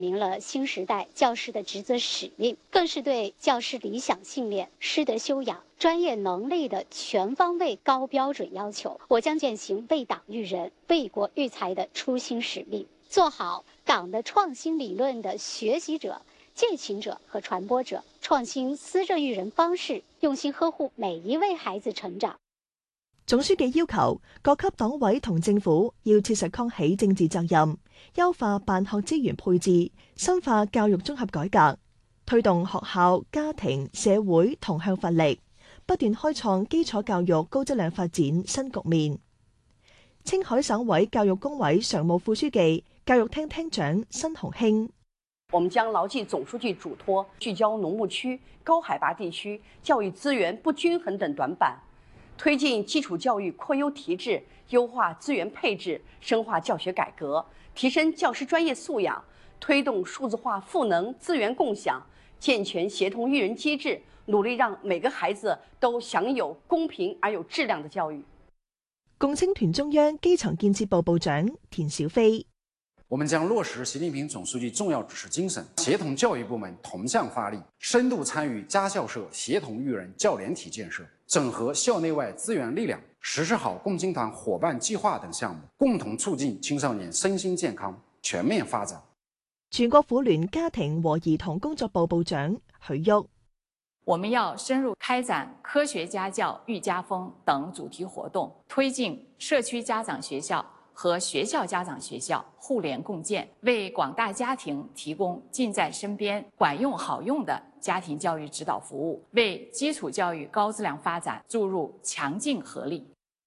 明了新时代教师的职责使命，更是对教师理想信念、师德修养、专业能力的全方位高标准要求。我将践行为党育人、为国育才的初心使命，做好党的创新理論的學習者、踐行者和傳播者，創新施政育人方式，用心呵護每一位孩子成長。 總書記要求各級黨委同政府要切實扛起政治責任，優化辦學資源配置，深化教育綜合改革，推動學校、家庭、社會同向發力，不斷開創基礎教育高質量發展新局面。青海省委教育工委常務副書記、教育廳廳長申鴻興： 我們將牢記總書記囑託，聚焦農牧區、高海拔地區教育資源不均衡等短板，推進基礎教育擴優提質，優化資源配置，深化教學改革，提升教師專業素養，推動數字化賦能資源共享，健全協同育人機制，努力讓每個孩子都享有公平而有質量的教育。 共青團中央基層建設部部長田小飛： 我們將落實習近平總書記重要指示精神，協同教育部門同向發力，深度參與家校社協同育人教聯體建設，整合校內外資源力量，實施好共青團伙伴計劃等項目，共同促進青少年身心健康全面發展。 全國婦聯家庭和兒童工作部部長許旭： 我們要深入開展科學家教、育家風等主題活動，推進社區家長學校和學校家長學校互聯共建，為廣大家庭提供近在身邊、管用好用的家庭教育指導服務，為基礎教育高質量發展注入強勁合力。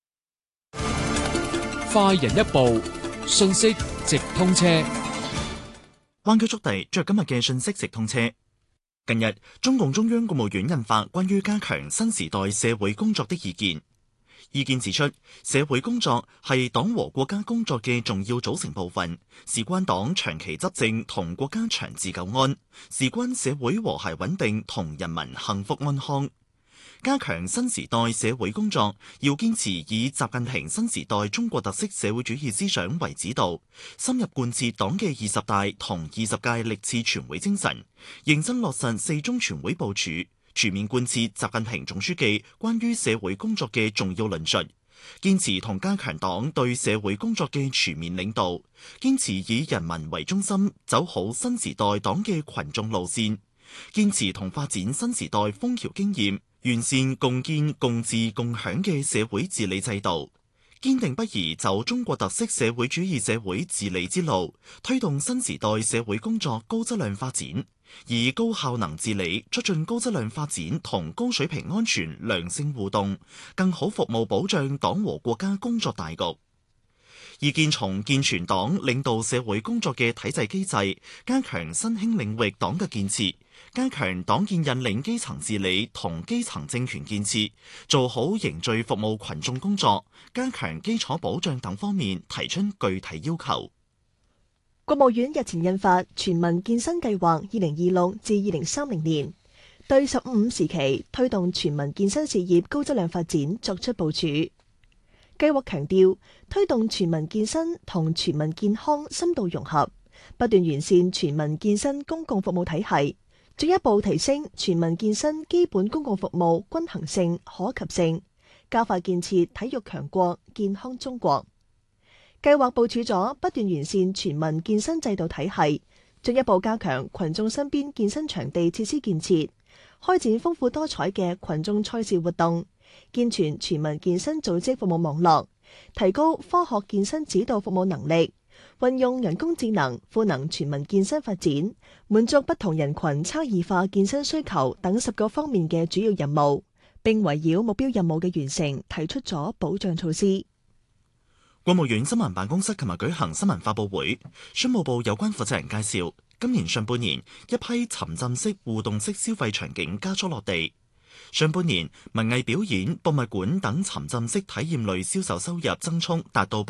快人一步，信息直通車。 灣區速遞着今日嘅信息直通車。近日，中共中央國務院印發關於加強新時代社會工作的意見。意見指出，社會工作係黨和國家工作嘅重要組成部分，事關黨長期執政同國家長治久安，事關社會和諧穩定同人民幸福安康。加強新時代社會工作，要堅持以習近平新時代中國特色社會主義思想為指導，深入貫徹黨嘅20大同20屆歷次全會精神，認真落實4中全會部署，全面貫徹習近平總書記關於社會工作嘅重要論述，堅持同加強黨對社會工作嘅全面領導，堅持以人民為中心，走好新時代黨嘅群眾路線，堅持同發展新時代楓橋經驗，完善共建共治共享嘅社會治理制度，堅定不移走中國特色社會主義社會治理之路，推動新時代社會工作高質量發展，以高效能治理促進高質量發展同高水平安全良性互動，更好服務保障黨和國家工作大局。意見從健全黨領導社會工作嘅體制機制，加強新興領域黨嘅建設，加強黨建引領基層治理同基層政權建設，做好凝聚服務群眾工作，加強基礎保障等方面提出具體要求。 國務院日前印發全民健身計劃2026至2030年，對15時期推動全民健身事業高質量發展作出部署。計劃強調推動全民健身同全民健康深度融合，不斷完善全民健身公共服務體系，進一步提升全民健身基本公共服務均衡性、可及性，加快建設體育強國、健康中國。計劃部署咗不斷完善全民健身制度體系，進一步加強群眾身邊健身場地設施建設，開展豐富多彩嘅群眾賽事活動，健全全民健身組織服務網絡，提高科學健身指導服務能力，運用人工智能賦能全民健身發展，滿足不同人群差異化健身需求等10個方面嘅主要任務，並圍繞目標任務嘅完成提出咗保障措施。 國務院新聞辦公室琴日舉行新聞發佈會，商務部有關負責人介紹，今年上半年一批沉浸式互動式消費場景加速落地。上半年文藝表演、博物館等沉浸式體驗類銷售收入增速達到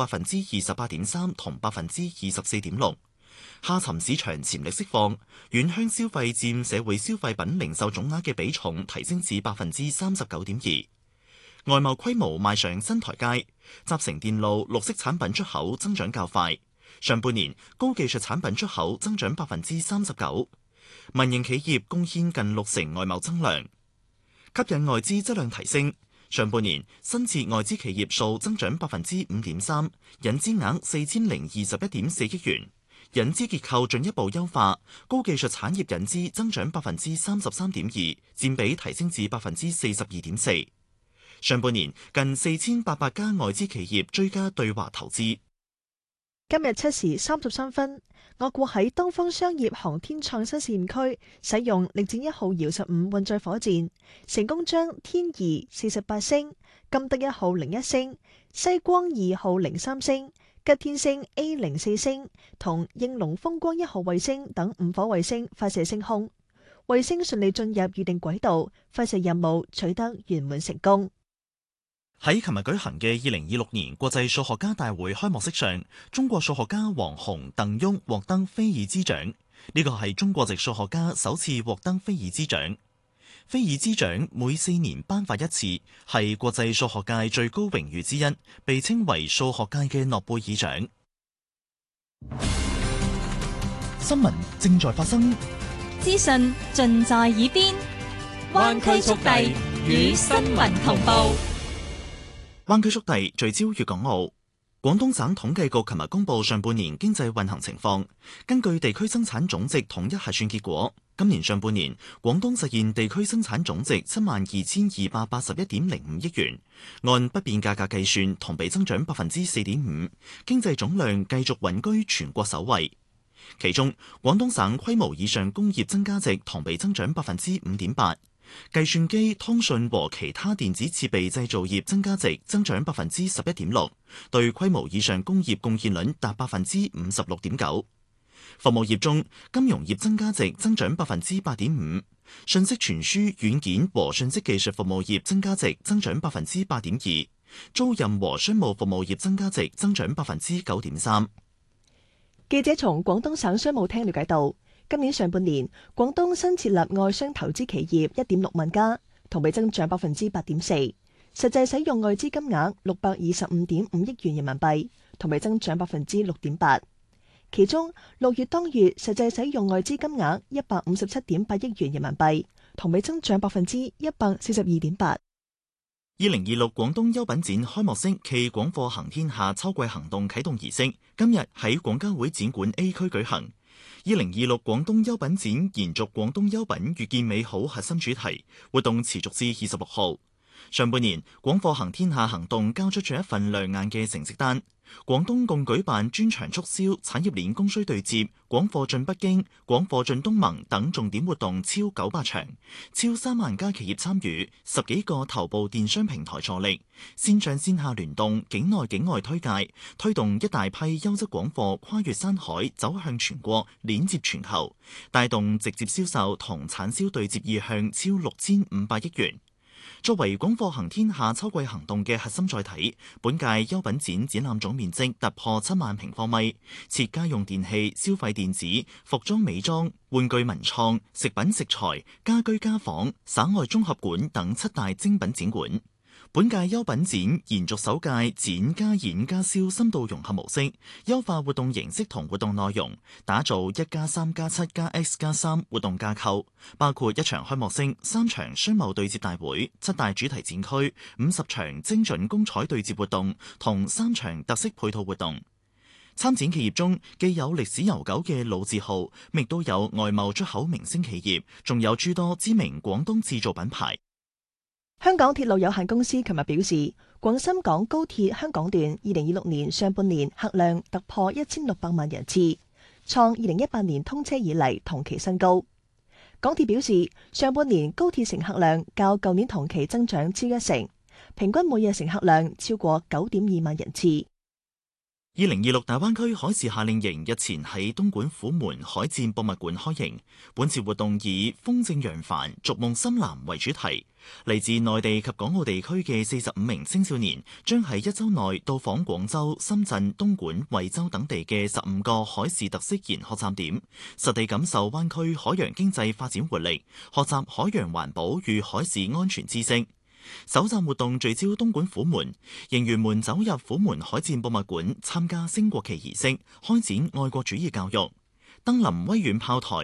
28.3%同24.6%。下沉市場潛力釋放，遠鄉消費佔社會消費品零售總額嘅比重提升至39.2%。外貿規模邁上新台階，集成電路、綠色產品出口增長較快。 上半年高技術產品出口增長39%，民營企業貢獻近60%外貿增量，吸引外資質量提升。上半年新設外資企業數增長5.3%，引資額4021.4億元，引資結構進一步優化，高技術產業引資增長33.2%，佔比提升至42.4%。上半年近4800家外資企業追加對華投資。 今日7時33分，我國喺東方商業航天創新試驗區使用力展1號遙15運載火箭，成功將天儀48星、金德1號01星、西光2號03星、吉天星 A04星同應龍風光1號衛星等5顆衛星發射升空，衛星順利進入預定軌道，發射任務取得圓滿成功。 喺琴日舉行嘅2026年國際數學家大會開幕式上，中國數學家王洪、鄧雍獲得菲爾茲獎。呢個係中國籍數學家首次獲得菲爾茲獎。菲爾茲獎每4年頒發一次，係國際數學界最高榮譽之一，被稱為數學界嘅諾貝爾獎。新聞正在發生， 資訊盡在耳邊，灣區速遞與新聞同步。 灣區速遞聚焦粵港澳。廣東省統計局琴日公布上半年經濟運行情況，根據地區生產總值統一核算結果，今年上半年廣東實現地區生產總值72,281.05億元，按不變價格計算，同比增長4.5%，經濟總量繼續穩居全國首位。其中，廣東省規模以上工業增加值同比增長5.8%。計算機、通訊和其他電子設備製造業增加值增長11.6%，對規模以上工業貢獻率達56.9%。服務業中，金融業增加值增長8.5%，信息傳輸、軟件和信息技術服務業增加值增長8.2%，租賃和商務服務業增加值增長9.3%。 記者從廣東省商務廳了解到，今年上半年，廣東新設立外商投資企業1.6萬家，同比增長8.4%，實際使用外資金額625.5億元人民幣，同比增長6.8%。其中6月當月實際使用外資金額157.8億元人民幣，同比增長142.8%。 2026廣東優品展開幕式暨廣貨行天下秋季行動啟動儀式今日喺廣交會展館 A 區舉行。2026廣東優品展延續廣東優品遇見美好核心主題，活動持續至26號。上半年廣貨行天下行動交出咗一份亮眼嘅成績單。廣東共舉辦專場促銷、產業鏈供需對接、廣貨進北京、廣貨進東盟等重點活動超900場，超3萬家企業參與，10幾個頭部電商平台助力，線上線下聯動，境內境外推介，推動一大批優質廣貨跨越山海走向全國，鏈接全球，帶動直接銷售同產銷對接意向超6500億元。作為廣貨行天下秋季行動嘅核心載體，本屆優品展展覽總面積突破7萬平方米，設家用電器、消費電子、服裝美妝、玩具文創、食品食材、家居家紡、省外綜合館等7大精品展館。本屆優品展延續首屆展加演加銷深度融合模式，優化活動形式同活動內容，打造1+3+7+X+3活動架構，包括1場開幕式、3場商貿對接大會、7大主題展區、50場精準公彩對接活動同3場特色配套活動。參展企業中既有歷史悠久嘅老字號，亦都有外貿出口明星企業，仲有諸多知名廣東製造品牌。 香港鐵路有限公司琴日表示，廣深港高鐵香港段2026年上半年客量突破1600萬人次，創2018年通車以嚟同期新高。港鐵表示，上半年高鐵乘客量較舊年同期增長超1成，平均每日乘客量超過9.2萬人次。 2026大灣區海事夏令營日前喺東莞虎門海戰博物館開營，本次活動以風正揚帆、逐夢深藍為主題。嚟自內地及港澳地區嘅45名青少年將喺1週內到訪廣州、深圳、東莞、惠州等地嘅15個海事特色研學站點，實地感受灣區海洋經濟發展活力，學習海洋環保與海事安全知識。 首站活動聚焦東莞虎門，迎員們走入虎門海戰博物館參加升國旗儀式，開展愛國主義教育。登臨威遠炮台